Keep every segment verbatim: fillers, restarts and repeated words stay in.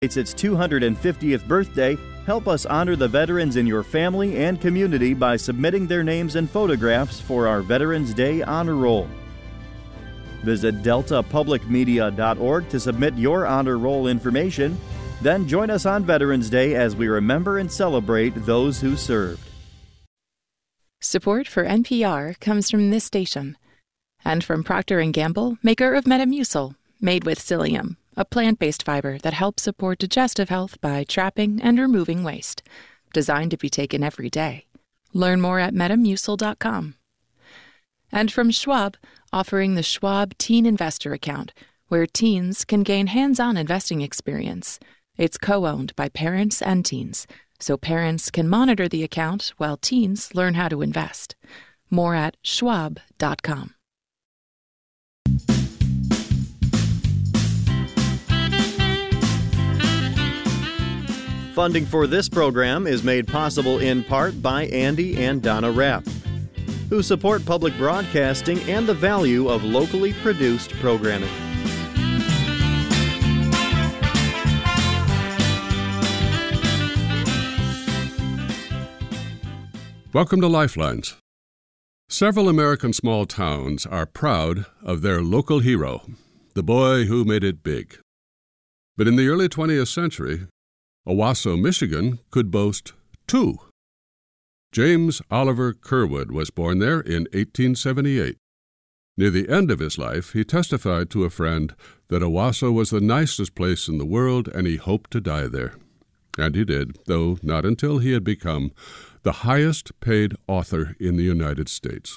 It's its two hundred fiftieth birthday. Help us honor the veterans in your family and community by submitting their names and photographs for our Veterans Day Honor Roll. Visit delta public media dot org to submit your honor roll information. Then join us on Veterans Day as we remember and celebrate those who served. Support for N P R comes from this station and from Procter and Gamble, maker of Metamucil, made with psyllium, a plant-based fiber that helps support digestive health by trapping and removing waste. Designed to be taken every day. Learn more at metamucil dot com. And from Schwab, offering the Schwab Teen Investor Account, where teens can gain hands-on investing experience. It's co-owned by parents and teens, so parents can monitor the account while teens learn how to invest. More at schwab dot com. Funding for this program is made possible in part by Andy and Donna Rapp, who support public broadcasting and the value of locally produced programming. Welcome to Lifelines. Several American small towns are proud of their local hero, the boy who made it big. But in the early twentieth century, Owasso, Michigan could boast two. James Oliver Curwood was born there in eighteen seventy-eight. Near the end of his life, he testified to a friend that Owasso was the nicest place in the world and he hoped to die there. And he did, though not until he had become the highest-paid author in the United States.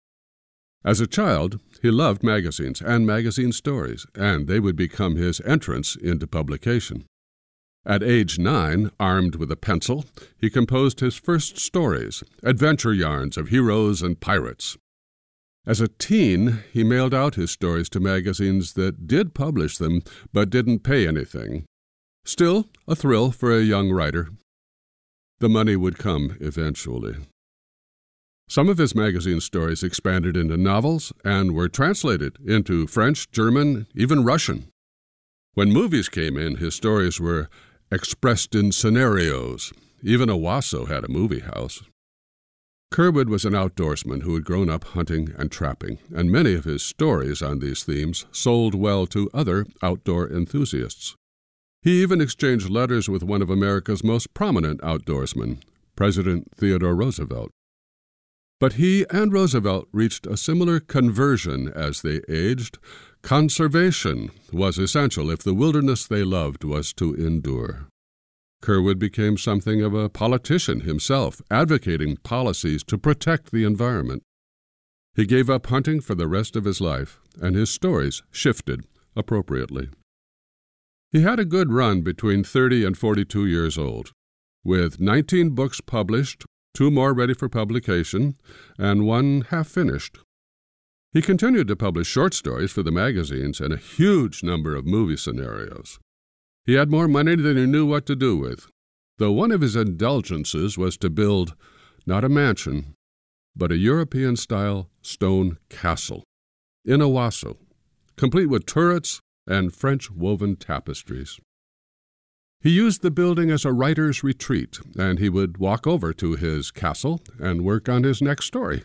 As a child, he loved magazines and magazine stories, and they would become his entrance into publication. At age nine, armed with a pencil, he composed his first stories, adventure yarns of heroes and pirates. As a teen, he mailed out his stories to magazines that did publish them but didn't pay anything. Still, a thrill for a young writer. The money would come eventually. Some of his magazine stories expanded into novels and were translated into French, German, even Russian. When movies came in, his stories were expressed in scenarios. Even Owasso had a movie house. Curwood was an outdoorsman who had grown up hunting and trapping, and many of his stories on these themes sold well to other outdoor enthusiasts. He even exchanged letters with one of America's most prominent outdoorsmen, President Theodore Roosevelt. But he and Roosevelt reached a similar conversion as they aged. Conservation was essential if the wilderness they loved was to endure. Curwood became something of a politician himself, advocating policies to protect the environment. He gave up hunting for the rest of his life, and his stories shifted appropriately. He had a good run between thirty and forty-two years old, with nineteen books published, two more ready for publication, and one half-finished. He continued to publish short stories for the magazines and a huge number of movie scenarios. He had more money than he knew what to do with, though one of his indulgences was to build not a mansion, but a European-style stone castle in Owasso, complete with turrets and French-woven tapestries. He used the building as a writer's retreat, and he would walk over to his castle and work on his next story.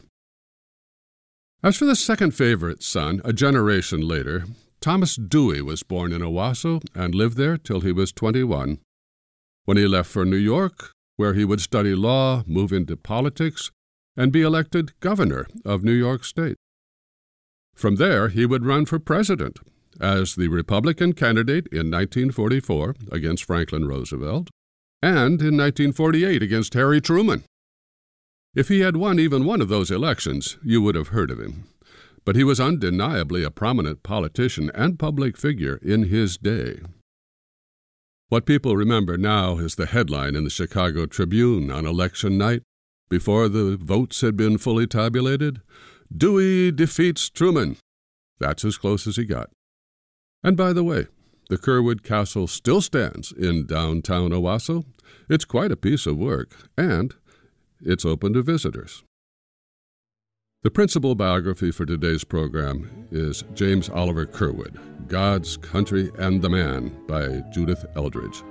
As for the second favorite son, a generation later, Thomas Dewey was born in Owasso and lived there till he was twenty-one. When he left for New York, where he would study law, move into politics, and be elected governor of New York State. From there, he would run for president as the Republican candidate in nineteen forty-four against Franklin Roosevelt, and in nineteen forty-eight against Harry Truman. If he had won even one of those elections, you would have heard of him. But he was undeniably a prominent politician and public figure in his day. What people remember now is the headline in the Chicago Tribune on election night, before the votes had been fully tabulated, "Dewey defeats Truman." That's as close as he got. And by the way, the Curwood Castle still stands in downtown Owasso. It's quite a piece of work, and it's open to visitors. The principal biography for today's program is James Oliver Curwood, God's Country and the Man by Judith Eldridge.